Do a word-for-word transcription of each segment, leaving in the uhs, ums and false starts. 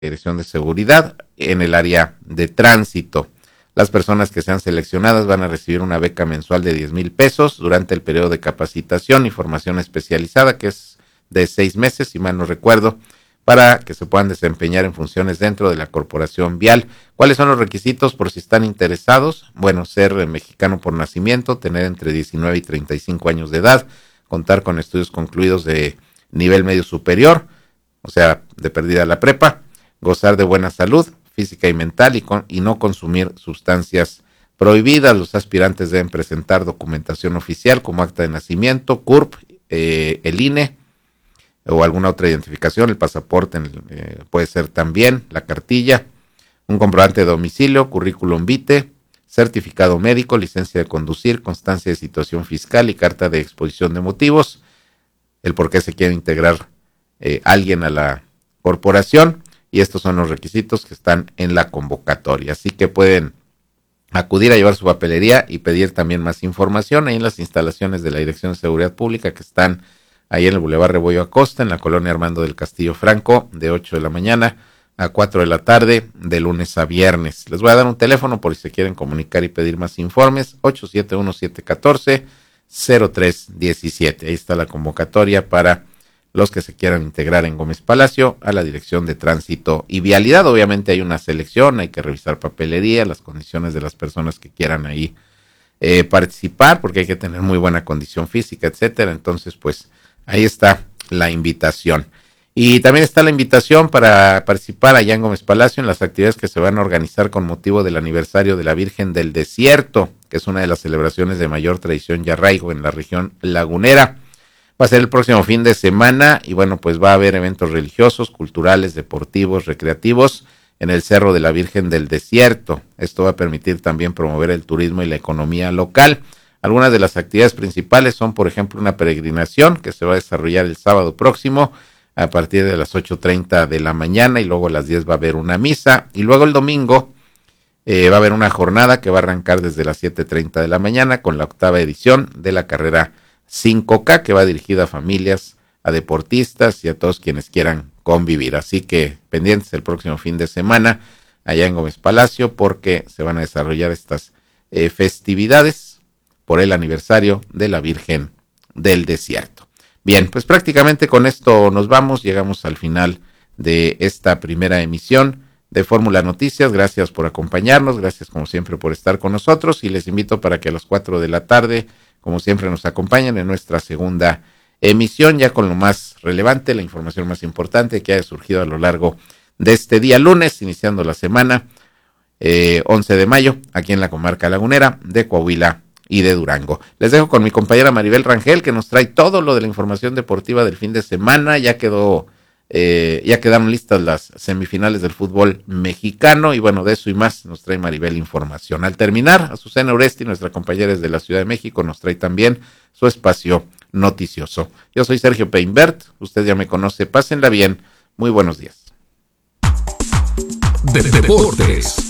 Dirección de Seguridad en el área de tránsito. Las personas que sean seleccionadas van a recibir una beca mensual de diez mil pesos durante el periodo de capacitación y formación especializada, que es de seis meses, si mal no recuerdo, para que se puedan desempeñar en funciones dentro de la Corporación Vial. ¿Cuáles son los requisitos por si están interesados? Bueno, ser mexicano por nacimiento, tener entre diecinueve y treinta y cinco años de edad, contar con estudios concluidos de nivel medio superior, o sea, de perdida la prepa, gozar de buena salud física y mental y, con, y no consumir sustancias prohibidas. Los aspirantes deben presentar documentación oficial como acta de nacimiento, C U R P, eh, el I N E o alguna otra identificación, el pasaporte eh, puede ser también, la cartilla, un comprobante de domicilio, currículum vitae, certificado médico, licencia de conducir, constancia de situación fiscal y carta de exposición de motivos, el por qué se quiere integrar eh, alguien a la corporación. Y estos son los requisitos que están en la convocatoria. Así que pueden acudir a llevar su papelería y pedir también más información ahí en las instalaciones de la Dirección de Seguridad Pública que están ahí en el Boulevard Rebollo Acosta, en la colonia Armando del Castillo Franco, de ocho de la mañana a cuatro de la tarde, de lunes a viernes. Les voy a dar un teléfono por si se quieren comunicar y pedir más informes, ocho siete uno, siete uno cuatro, cero tres uno siete. Ahí está la convocatoria para los que se quieran integrar en Gómez Palacio a la Dirección de Tránsito y Vialidad. Obviamente hay una selección, hay que revisar papelería, las condiciones de las personas que quieran ahí eh, participar, porque hay que tener muy buena condición física, etcétera. Entonces, pues, ahí está la invitación. Y también está la invitación para participar allá en Gómez Palacio en las actividades que se van a organizar con motivo del aniversario de la Virgen del Desierto, que es una de las celebraciones de mayor tradición y arraigo en la región lagunera. Va a ser el próximo fin de semana y bueno, pues va a haber eventos religiosos, culturales, deportivos, recreativos en el Cerro de la Virgen del Desierto. Esto va a permitir también promover el turismo y la economía local. Algunas de las actividades principales son, por ejemplo, una peregrinación que se va a desarrollar el sábado próximo a partir de las ocho treinta de la mañana y luego a las diez va a haber una misa y luego el domingo eh, va a haber una jornada que va a arrancar desde las siete treinta de la mañana con la octava edición de la carrera cinco K, que va dirigida a familias, a deportistas y a todos quienes quieran convivir. Así que pendientes el próximo fin de semana allá en Gómez Palacio porque se van a desarrollar estas eh, festividades por el aniversario de la Virgen del Desierto. Bien, pues prácticamente con esto nos vamos, llegamos al final de esta primera emisión de Fórmula Noticias. Gracias por acompañarnos, gracias como siempre por estar con nosotros y les invito para que a las cuatro de la tarde como siempre nos acompañan en nuestra segunda emisión, ya con lo más relevante, la información más importante que haya surgido a lo largo de este día lunes, iniciando la semana eh, once de mayo, aquí en la comarca lagunera de Coahuila y de Durango. Les dejo con mi compañera Maribel Rangel, que nos trae todo lo de la información deportiva del fin de semana. Ya quedó, eh, ya quedaron listas las semifinales del fútbol mexicano y bueno, de eso y más nos trae Maribel información. Al terminar, Azucena Oresti, nuestra compañera desde la Ciudad de México, nos trae también su espacio noticioso. Yo soy Sergio Peinbert, usted ya me conoce, pásenla bien, muy buenos días. De Deportes.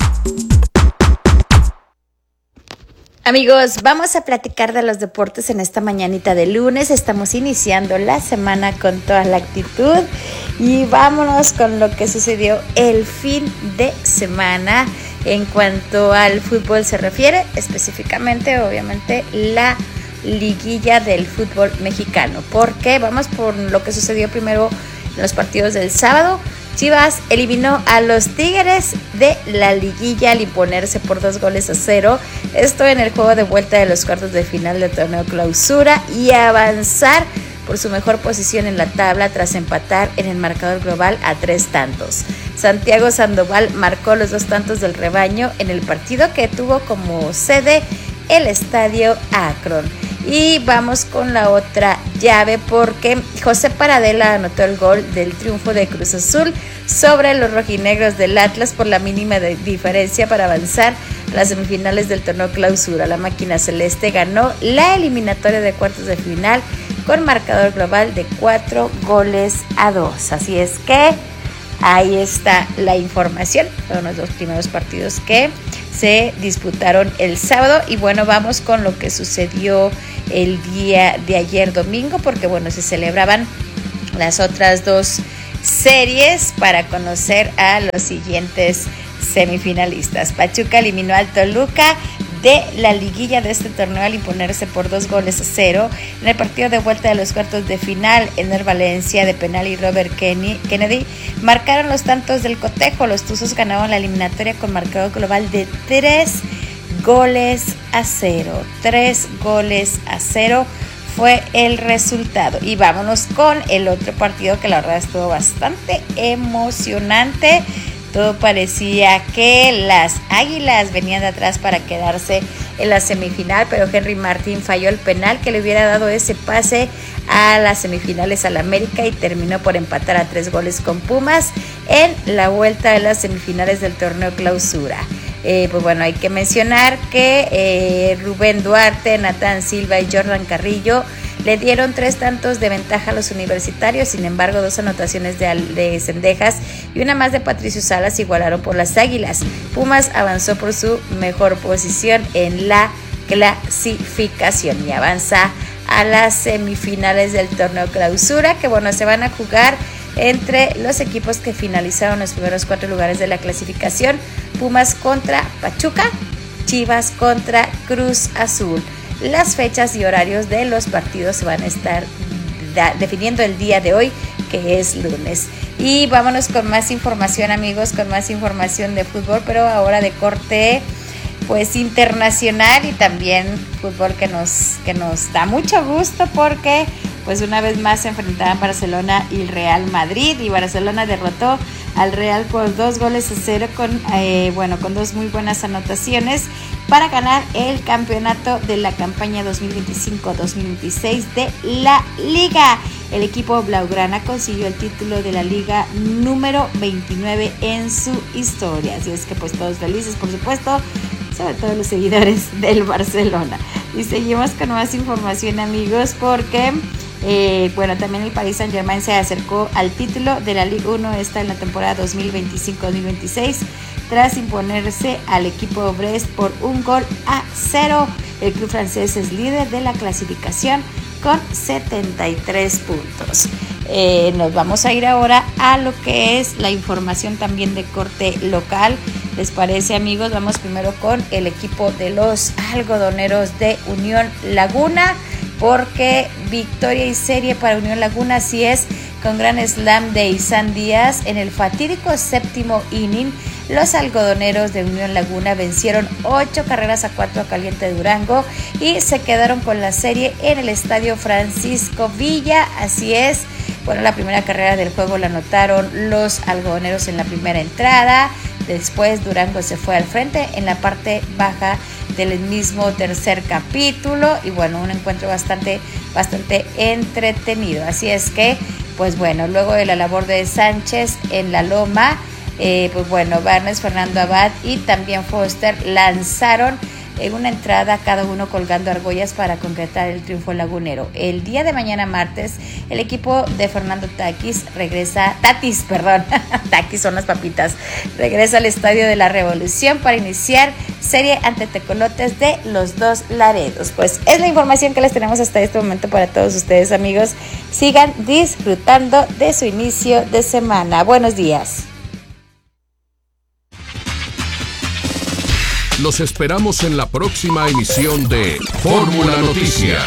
Amigos, vamos a platicar de los deportes en esta mañanita de lunes. Estamos iniciando la semana con toda la actitud y vámonos con lo que sucedió el fin de semana en cuanto al fútbol se refiere, específicamente, obviamente, la liguilla del fútbol mexicano. Porque vamos por lo que sucedió primero en los partidos del sábado. Chivas eliminó a los Tigres de la liguilla al imponerse por dos goles a cero. Esto en el juego de vuelta de los cuartos de final del torneo clausura y avanzar por su mejor posición en la tabla tras empatar en el marcador global a tres tantos. Santiago Sandoval marcó los dos tantos del rebaño en el partido que tuvo como sede el Estadio Akron. Y vamos con la otra llave porque José Paradela anotó el gol del triunfo de Cruz Azul sobre los rojinegros del Atlas por la mínima de diferencia para avanzar a las semifinales del torneo clausura. La máquina celeste ganó la eliminatoria de cuartos de final con marcador global de cuatro goles a dos. Así es que ahí está la información. Fueron los dos primeros partidos que se disputaron el sábado y bueno, vamos con lo que sucedió el día de ayer domingo porque bueno, se celebraban las otras dos series para conocer a los siguientes semifinalistas. Pachuca eliminó al Toluca de la liguilla de este torneo al imponerse por dos goles a cero en el partido de vuelta de los cuartos de final. Ener Valencia de penal y Robert Kennedy marcaron los tantos del cotejo. Los Tuzos ganaron la eliminatoria con marcador global de tres goles a cero. Tres goles a cero fue el resultado. Y vámonos con el otro partido que la verdad estuvo bastante emocionante. Todo parecía que las Águilas venían de atrás para quedarse en la semifinal, pero Henry Martín falló el penal que le hubiera dado ese pase a las semifinales al América y terminó por empatar a tres goles con Pumas en la vuelta de las semifinales del torneo Clausura. Eh, pues bueno, hay que mencionar que eh, Rubén Duarte, Natán Silva y Jordan Carrillo le dieron tres tantos de ventaja a los universitarios. Sin embargo, dos anotaciones de, de Cendejas y una más de Patricio Salas igualaron por las Águilas. Pumas avanzó por su mejor posición en la clasificación y avanza a las semifinales del torneo Clausura, que bueno, se van a jugar entre los equipos que finalizaron los primeros cuatro lugares de la clasificación. Pumas contra Pachuca, Chivas contra Cruz Azul. Las fechas y horarios de los partidos se van a estar da, definiendo el día de hoy, que es lunes. Y vámonos con más información, amigos, con más información de fútbol, pero ahora de corte pues internacional y también fútbol que nos, que nos da mucho gusto, porque pues una vez más se enfrentaban Barcelona y el Real Madrid, y Barcelona derrotó al Real por dos goles a cero con, eh, bueno, con dos muy buenas anotaciones para ganar el campeonato de la campaña dos mil veinticinco dos mil veintiséis de la Liga. El equipo blaugrana consiguió el título de la Liga número veintinueve en su historia, así es que pues todos felices, por supuesto, sobre todo los seguidores del Barcelona. Y seguimos con más información, amigos, porque Eh, bueno, también el Paris Saint-Germain se acercó al título de la Ligue uno esta en la temporada dos mil veinticinco dos mil veintiséis tras imponerse al equipo Brest por un gol a cero. El club francés es líder de la clasificación con setenta y tres puntos. Eh, nos vamos a ir ahora a lo que es la información también de corte local. ¿Les parece, amigos? Vamos primero con el equipo de los algodoneros de Unión Laguna, porque victoria y serie para Unión Laguna, así es, con gran slam de Isan Díaz en el fatídico séptimo inning. Los algodoneros de Unión Laguna vencieron ocho carreras a cuatro a Caliente Durango y se quedaron con la serie en el estadio Francisco Villa, así es. Bueno, la primera carrera del juego la anotaron los algodoneros en la primera entrada. Después Durango se fue al frente en la parte baja del mismo tercer capítulo, y bueno, un encuentro bastante bastante entretenido. Así es que pues bueno, luego de la labor de Sánchez en la loma, eh, pues bueno, Barnes, Fernando Abad y también Foster lanzaron en una entrada, cada uno colgando argollas para concretar el triunfo lagunero. El día de mañana martes, el equipo de Fernando Tatis regresa, Tatis, perdón, Tatis son las papitas, regresa al Estadio de la Revolución para iniciar serie ante Tecolotes de los Dos Laredos. Pues es la información que les tenemos hasta este momento para todos ustedes, amigos. Sigan disfrutando de su inicio de semana. Buenos días. Los esperamos en la próxima emisión de Fórmula Noticias.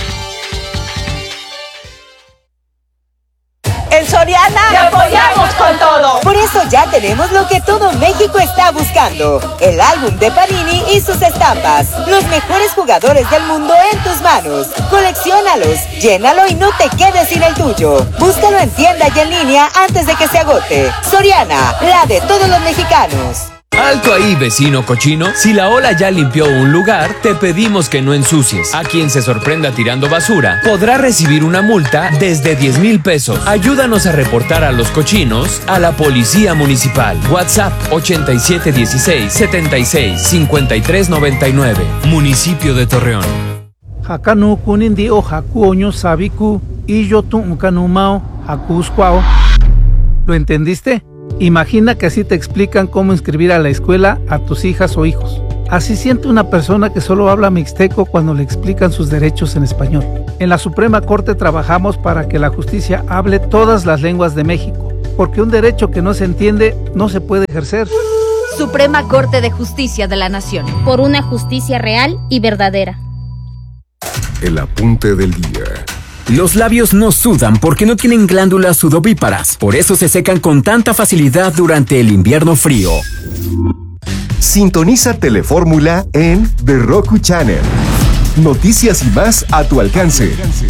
En Soriana te apoyamos con todo. Por eso ya tenemos lo que todo México está buscando: el álbum de Panini y sus estampas. Los mejores jugadores del mundo en tus manos. Colecciónalos, llénalo y no te quedes sin el tuyo. Búscalo en tienda y en línea antes de que se agote. Soriana, la de todos los mexicanos. Alto ahí, vecino cochino. Si la ola ya limpió un lugar, te pedimos que no ensucies. A quien se sorprenda tirando basura podrá recibir una multa desde diez mil pesos. Ayúdanos a reportar a los cochinos a la Policía Municipal. WhatsApp ochenta y siete dieciséis setenta y seis cincuenta y tres noventa y nueve. Municipio de Torreón. Hakanu kunindi o hakuoño sabiku y yo tu ukanumao hakusquao. ¿Lo entendiste? Imagina que así te explican cómo inscribir a la escuela a tus hijas o hijos. Así siente una persona que solo habla mixteco cuando le explican sus derechos en español. En la Suprema Corte trabajamos para que la justicia hable todas las lenguas de México. porque un derecho que no se entiende no se puede ejercer. Suprema Corte de Justicia de la Nación. Por una justicia real y verdadera. El apunte del día. Los labios no sudan porque no tienen glándulas sudovíparas. Por eso se secan con tanta facilidad durante el invierno frío. Sintoniza Telefórmula en The Roku Channel. Noticias y más a tu alcance.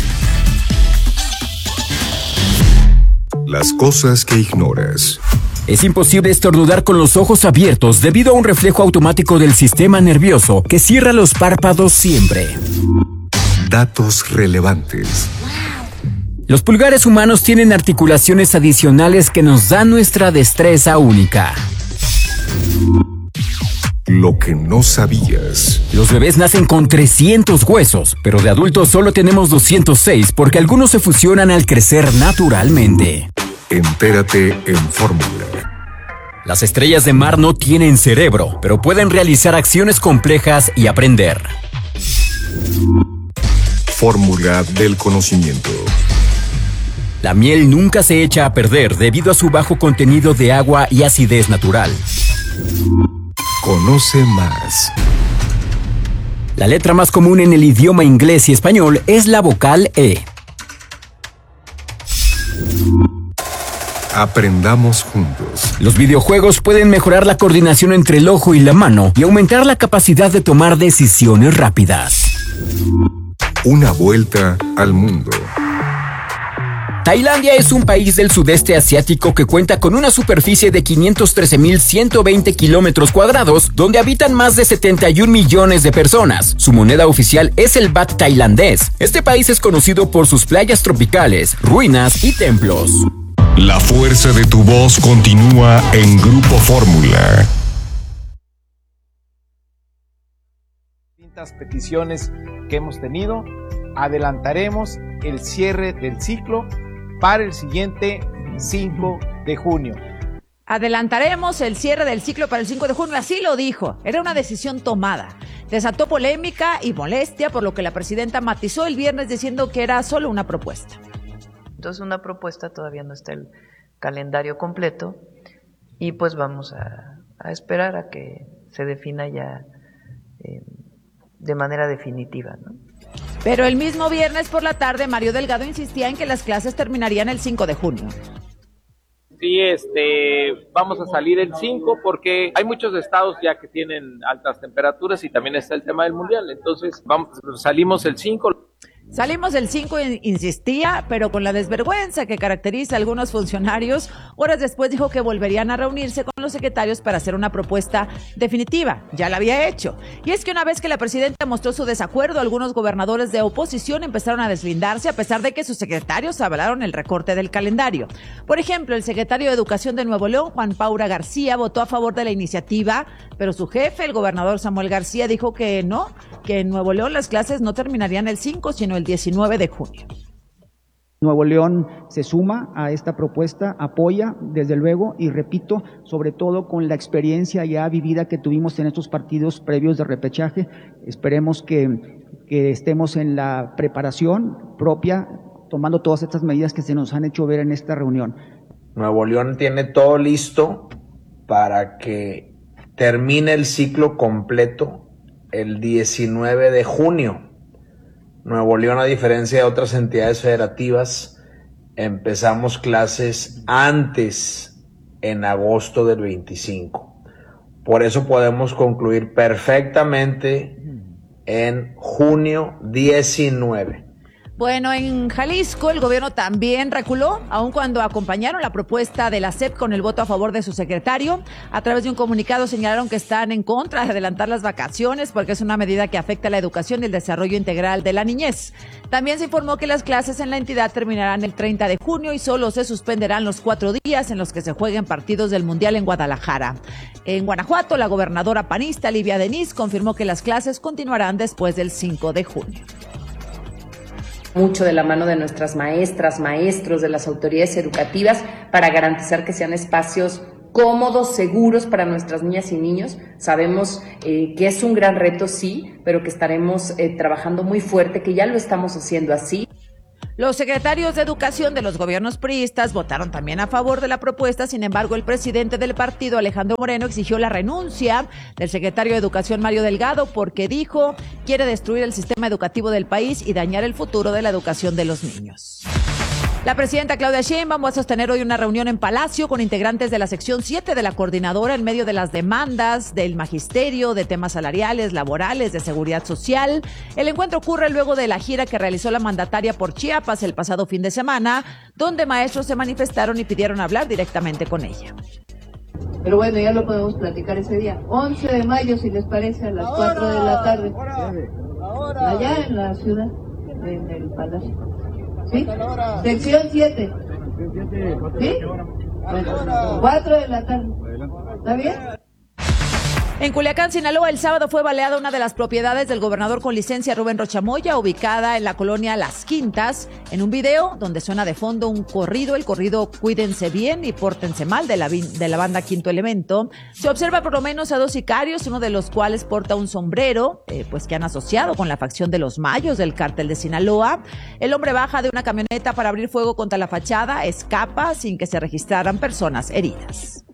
Las cosas que ignoras. Es imposible estornudar con los ojos abiertos debido a un reflejo automático del sistema nervioso que cierra los párpados siempre. Datos relevantes. Los pulgares humanos tienen articulaciones adicionales que nos dan nuestra destreza única. Lo que no sabías. Los bebés nacen con trescientos huesos, pero de adultos solo tenemos doscientos seis porque algunos se fusionan al crecer naturalmente. Entérate en Fórmula. Las estrellas de mar no tienen cerebro, pero pueden realizar acciones complejas y aprender. Fórmula del conocimiento. La miel nunca se echa a perder debido a su bajo contenido de agua y acidez natural. Conoce más. La letra más común en el idioma inglés y español es la vocal E. Aprendamos juntos. Los videojuegos pueden mejorar la coordinación entre el ojo y la mano y aumentar la capacidad de tomar decisiones rápidas. Una vuelta al mundo. Tailandia es un país del sudeste asiático que cuenta con una superficie de quinientos trece mil ciento veinte kilómetros cuadrados, donde habitan más de setenta y un millones de personas. Su moneda oficial es el baht tailandés. Este país es conocido por sus playas tropicales, ruinas y templos. La fuerza de tu voz continúa en Grupo Fórmula. Distintas peticiones que hemos tenido, adelantaremos el cierre del ciclo para el siguiente cinco de junio. Adelantaremos el cierre del ciclo para el cinco de junio, así lo dijo. Era una decisión tomada. Desató polémica y molestia, por lo que la presidenta matizó el viernes diciendo que era solo una propuesta. Entonces una propuesta, todavía no está el calendario completo y pues vamos a, a esperar a que se defina ya eh, de manera definitiva, ¿no? Pero el mismo viernes por la tarde, Mario Delgado insistía en que las clases terminarían el cinco de junio. Sí, este, vamos a salir el cinco porque hay muchos estados ya que tienen altas temperaturas y también está el tema del mundial. Entonces, vamos, salimos el cinco. Salimos el cinco, insistía, pero con la desvergüenza que caracteriza a algunos funcionarios, horas después dijo que volverían a reunirse con los secretarios para hacer una propuesta definitiva. Ya la había hecho. Y es que una vez que la presidenta mostró su desacuerdo, algunos gobernadores de oposición empezaron a deslindarse a pesar de que sus secretarios avalaron el recorte del calendario. Por ejemplo, el secretario de Educación de Nuevo León, Juan Paura García, votó a favor de la iniciativa, pero su jefe, el gobernador Samuel García, dijo que no, que en Nuevo León las clases no terminarían el cinco, sino el diecinueve de junio. Nuevo León se suma a esta propuesta, apoya desde luego y repito, sobre todo con la experiencia ya vivida que tuvimos en estos partidos previos de repechaje. Esperemos que, que estemos en la preparación propia, tomando todas estas medidas que se nos han hecho ver en esta reunión. Nuevo León tiene todo listo para que termine el ciclo completo el diecinueve de junio. Nuevo León, a diferencia de otras entidades federativas, empezamos clases antes, en agosto del veinticinco. Por eso podemos concluir perfectamente en junio diecinueve. Bueno, en Jalisco el gobierno también reculó, aun cuando acompañaron la propuesta de la S E P con el voto a favor de su secretario. A través de un comunicado señalaron que están en contra de adelantar las vacaciones porque es una medida que afecta la educación y el desarrollo integral de la niñez. También se informó que las clases en la entidad terminarán el treinta de junio y solo se suspenderán los cuatro días en los que se jueguen partidos del Mundial en Guadalajara. En Guanajuato, la gobernadora panista Livia Denis confirmó que las clases continuarán después del cinco de junio. Mucho de la mano de nuestras maestras, maestros, de las autoridades educativas para garantizar que sean espacios cómodos, seguros para nuestras niñas y niños. Sabemos eh, que es un gran reto, sí, pero que estaremos eh, trabajando muy fuerte, que ya lo estamos haciendo así. Los secretarios de Educación de los gobiernos priistas votaron también a favor de la propuesta. Sin embargo, el presidente del partido, Alejandro Moreno, exigió la renuncia del secretario de Educación, Mario Delgado, porque dijo quiere destruir el sistema educativo del país y dañar el futuro de la educación de los niños. La presidenta Claudia Sheinbaum va a sostener hoy una reunión en Palacio con integrantes de la sección siete de la coordinadora en medio de las demandas del magisterio, de temas salariales, laborales, de seguridad social. El encuentro ocurre luego de la gira que realizó la mandataria por Chiapas el pasado fin de semana, donde maestros se manifestaron y pidieron hablar directamente con ella. Pero bueno, ya lo podemos platicar ese día. once de mayo, si les parece, a las cuatro de la tarde. Allá en la ciudad, en el Palacio. ¿Sí? Sección siete. ¿Sí? Bueno, cuatro de la tarde. ¿Está bien? En Culiacán, Sinaloa, el sábado fue baleada una de las propiedades del gobernador con licencia, Rubén Rocha Moya, ubicada en la colonia Las Quintas. En un video donde suena de fondo un corrido, el corrido Cuídense bien y pórtense mal de la, de la banda Quinto Elemento, se observa por lo menos a dos sicarios, uno de los cuales porta un sombrero, eh, pues que han asociado con la facción de los Mayos del cártel de Sinaloa. El hombre baja de una camioneta para abrir fuego contra la fachada, escapa sin que se registraran personas heridas.